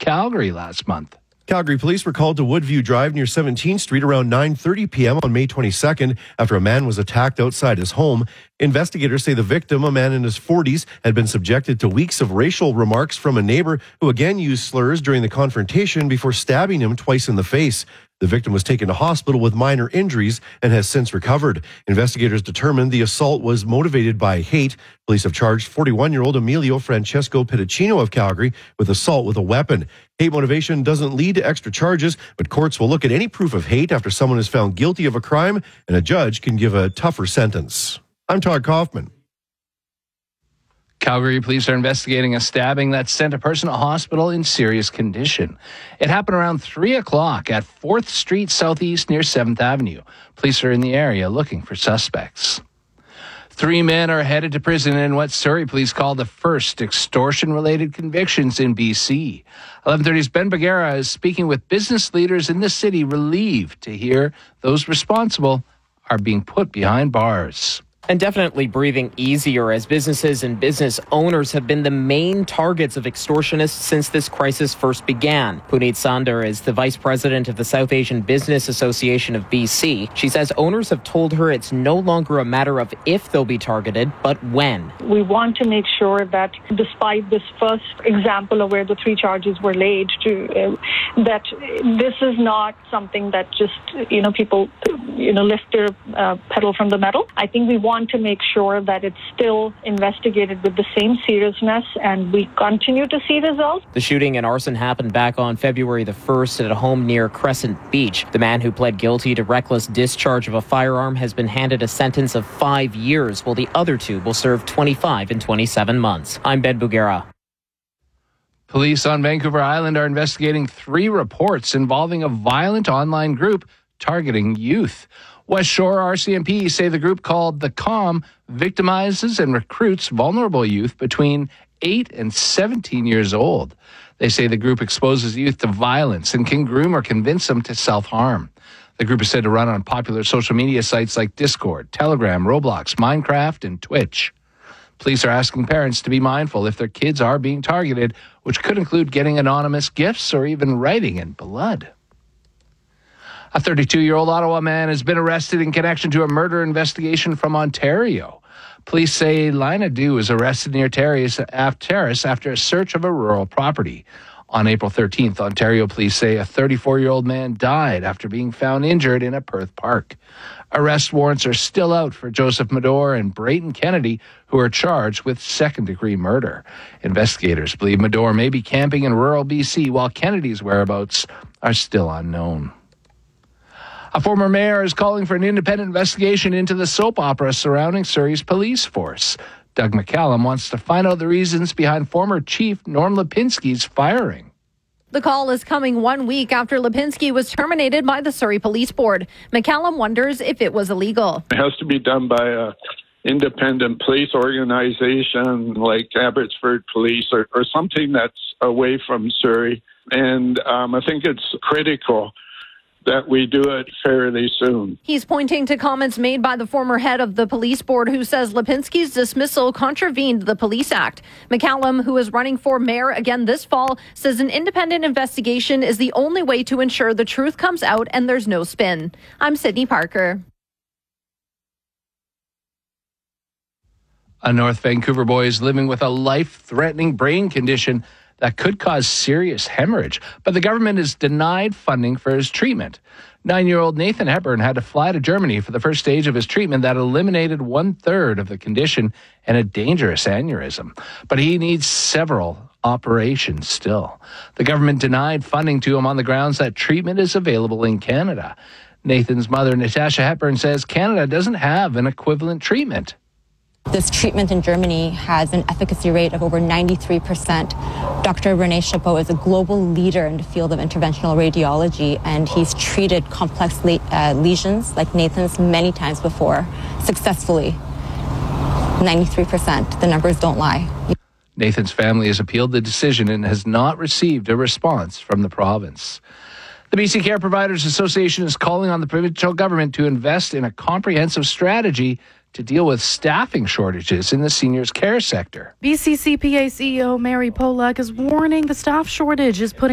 Calgary last month. Calgary police were called to Woodview Drive near 17th Street around 9:30 p.m. on May 22nd after a man was attacked outside his home. Investigators say the victim, a man in his 40s, had been subjected to weeks of racial remarks from a neighbor who again used slurs during the confrontation before stabbing him twice in the face. The victim was taken to hospital with minor injuries and has since recovered. Investigators determined the assault was motivated by hate. Police have charged 41-year-old Emilio Francesco Pedicino of Calgary with assault with a weapon. Hate motivation doesn't lead to extra charges, but courts will look at any proof of hate after someone is found guilty of a crime, and a judge can give a tougher sentence. I'm Todd Kaufman. Calgary police are investigating a stabbing that sent a person to hospital in serious condition. It happened around 3 o'clock at 4th Street Southeast near 7th Avenue. Police are in the area looking for suspects. 3 men are headed to prison in what Surrey police call the first extortion-related convictions in BC. 11:30's Ben Bagera is speaking with business leaders in the city, relieved to hear those responsible are being put behind bars. And definitely breathing easier as businesses and business owners have been the main targets of extortionists since this crisis first began. Puneet Sandar is the vice president of the South Asian Business Association of BC. She says owners have told her it's no longer a matter of if they'll be targeted, but when. We want to make sure that despite this first example of where the 3 charges were laid, that this is not something that just, people, lift their pedal from the metal. I think we want to make sure that it's still investigated with the same seriousness and we continue to see results. The shooting and arson happened back on February the 1st at a home near Crescent Beach. The man who pled guilty to reckless discharge of a firearm has been handed a sentence of 5 years, while the other 2 will serve 25 and 27 months. I'm Ben Bugera. Police on Vancouver Island are investigating 3 reports involving a violent online group targeting youth. West Shore RCMP say the group called The Calm victimizes and recruits vulnerable youth between 8 and 17 years old. They say the group exposes youth to violence and can groom or convince them to self-harm. The group is said to run on popular social media sites like Discord, Telegram, Roblox, Minecraft, and Twitch. Police are asking parents to be mindful if their kids are being targeted, which could include getting anonymous gifts or even writing in blood. A 32-year-old Ottawa man has been arrested in connection to a murder investigation from Ontario. Police say Lina Du was arrested near Terrace after a search of a rural property. On April 13th, Ontario police say a 34-year-old man died after being found injured in a Perth park. Arrest warrants are still out for Joseph Medor and Brayton Kennedy, who are charged with second-degree murder. Investigators believe Medor may be camping in rural BC, while Kennedy's whereabouts are still unknown. A former mayor is calling for an independent investigation into the soap opera surrounding Surrey's police force. Doug McCallum wants to find out the reasons behind former Chief Norm Lipinski's firing. The call is coming 1 week after Lipinski was terminated by the Surrey Police Board. McCallum wonders if it was illegal. It has to be done by an independent police organization like Abbotsford Police or something that's away from Surrey. And I think it's critical that we do it fairly soon. He's pointing to comments made by the former head of the police board who says Lipinski's dismissal contravened the Police Act. McCallum, who is running for mayor again this fall, says an independent investigation is the only way to ensure the truth comes out and there's no spin. I'm Sydney Parker. A North Vancouver boy is living with a life-threatening brain condition that could cause serious hemorrhage, but the government has denied funding for his treatment. 9-year-old Nathan Hepburn had to fly to Germany for the first stage of his treatment that eliminated 1/3 of the condition and a dangerous aneurysm. But he needs several operations still. The government denied funding to him on the grounds that treatment is available in Canada. Nathan's mother, Natasha Hepburn, says Canada doesn't have an equivalent treatment. This treatment in Germany has an efficacy rate of over 93%. Dr. René Chapeau is a global leader in the field of interventional radiology, and he's treated complex lesions like Nathan's many times before, successfully. 93%. The numbers don't lie. Nathan's family has appealed the decision and has not received a response from the province. The BC Care Providers Association is calling on the provincial government to invest in a comprehensive strategy to deal with staffing shortages in the seniors' care sector. BCCPA CEO Mary Polak is warning the staff shortage is putting